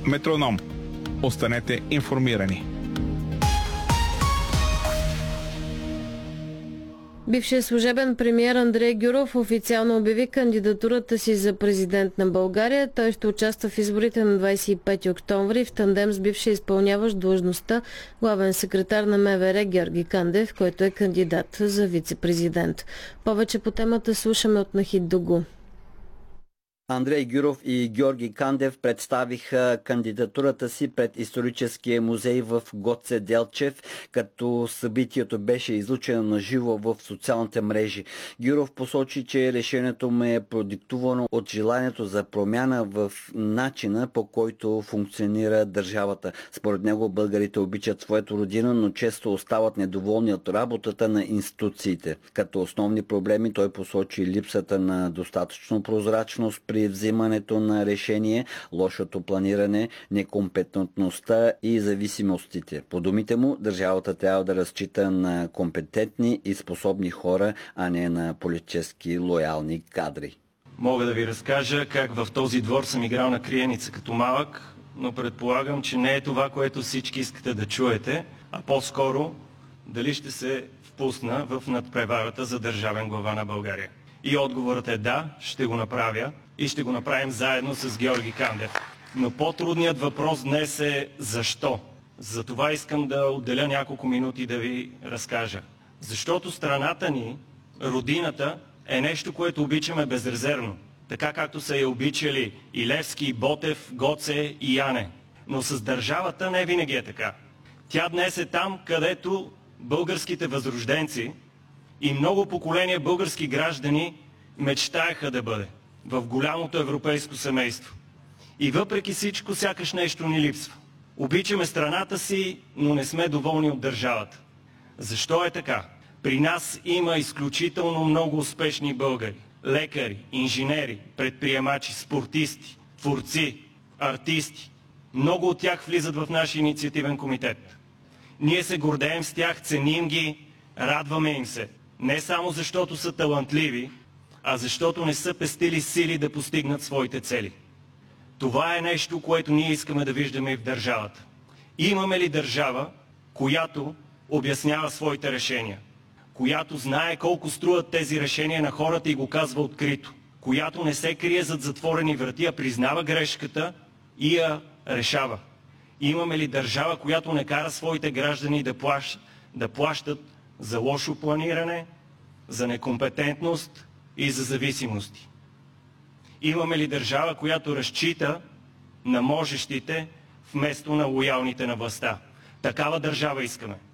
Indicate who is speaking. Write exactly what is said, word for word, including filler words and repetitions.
Speaker 1: Метроном. Останете информирани.
Speaker 2: Бившият служебен премиер Андрей Гюров официално обяви кандидатурата си за президент на България. Той ще участва в изборите на двадесет и пети октомври в тандем с бившия изпълняващ длъжността главен секретар на МВР Георги Кандев, който е кандидат за вице-президент. Повече по темата слушаме от Нахид Дугу.
Speaker 3: Андрей Гюров и Георги Кандев представиха кандидатурата си пред историческия музей в Гоце Делчев, като събитието беше излучено на живо в социалните мрежи. Гюров посочи, че решението му е продиктувано от желанието за промяна в начина, по който функционира държавата. Според него българите обичат своята родина, но често остават недоволни от работата на институциите. Като основни проблеми той посочи липсата на достатъчно прозрачност при взимането на решение, лошото планиране, некомпетентността и зависимостите. По думите му, държавата трябва да разчита на компетентни и способни хора, а не на политически лоялни кадри.
Speaker 4: Мога да ви разкажа как в този двор съм играл на криеница като малък, но предполагам, че не е това, което всички искате да чуете, а по-скоро дали ще се впусна в надпреварата за държавен глава на България. И отговорът е да, ще го направя и ще го направим заедно с Георги Кандев. Но по-трудният въпрос днес е защо. Затова искам да отделя няколко минути да ви разкажа. Защото страната ни, родината, е нещо, което обичаме безрезервно. Така както са я обичали и Левски, и Ботев, Гоце и Яне. Но с държавата не винаги е така. Тя днес е там, където българските възрожденци и много поколения български граждани мечтаеха да бъде. В голямото европейско семейство. И въпреки всичко, сякаш нещо ни липсва. Обичаме страната си, но не сме доволни от държавата. Защо е така? При нас има изключително много успешни българи. Лекари, инженери, предприемачи, спортисти, творци, артисти. Много от тях влизат в нашия инициативен комитет. Ние се гордеем с тях, ценим ги, радваме им се. Не само защото са талантливи, а защото не са пестили сили да постигнат своите цели. Това е нещо, което ние искаме да виждаме и в държавата. Имаме ли държава, която обяснява своите решения? Която знае колко струват тези решения на хората и го казва открито? Която не се крие зад затворени врати, а признава грешката и я решава? Имаме ли държава, която не кара своите граждани да плащат, да плащат за лошо планиране, за некомпетентност и за зависимости? Имаме ли държава, която разчита на можещите вместо на лоялните на властта? Такава държава искаме.